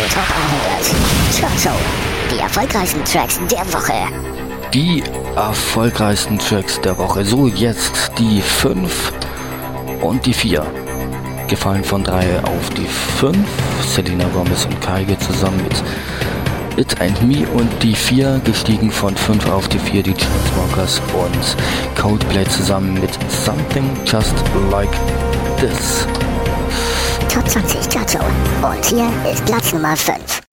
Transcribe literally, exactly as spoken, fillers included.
Top hundert. Chart Show. Die erfolgreichsten Tracks der Woche. Die erfolgreichsten Tracks der Woche. So, jetzt die fünf und die vier. Gefallen von drei auf die fünf. Selena Gomez und Kygo zusammen mit It and Me. Und die vier gestiegen von fünf auf die vier. Die Chainsmokers und Coldplay zusammen mit Something Just Like This. Top zwanzig Chart Show. Und hier ist Platz Nummer fünf.